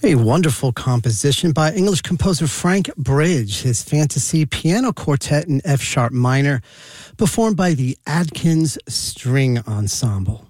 A wonderful composition by English composer Frank Bridge, his Fantasy Piano Quartet in F-sharp minor, performed by the Adkins String Ensemble.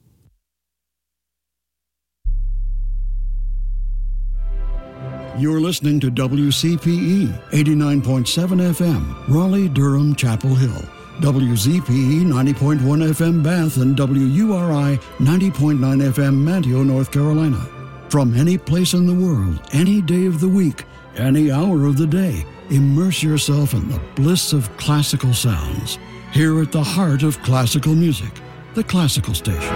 You're listening to WCPE 89.7 FM, Raleigh, Durham, Chapel Hill. WZPE 90.1 FM, Bath, and WURI 90.9 FM, Manteo, North Carolina. From any place in the world, any day of the week, any hour of the day, immerse yourself in the bliss of classical sounds. Here at the heart of classical music, the Classical Station.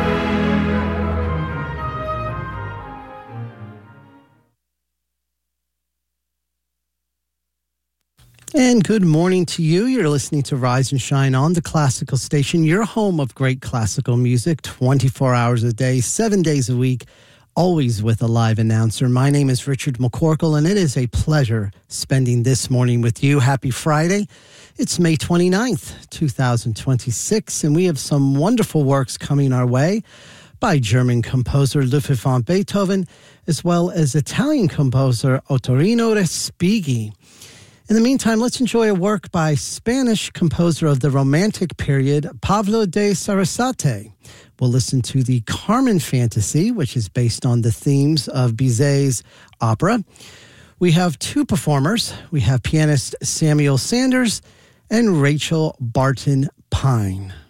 And good morning to you. You're listening to Rise and Shine on the Classical Station, your home of great classical music, 24 hours a day, 7 days a week, always with a live announcer. My name is Richard McCorkle, and it is a pleasure spending this morning with you. Happy Friday. It's May 29th, 2026, and we have some wonderful works coming our way by German composer Ludwig van Beethoven, as well as Italian composer Ottorino Respighi. In the meantime, let's enjoy a work by Spanish composer of the Romantic period, Pablo de Sarasate. We'll listen to the Carmen Fantasy, which is based on the themes of Bizet's opera. We have two performers. We have pianist Samuel Sanders and Rachel Barton Pine.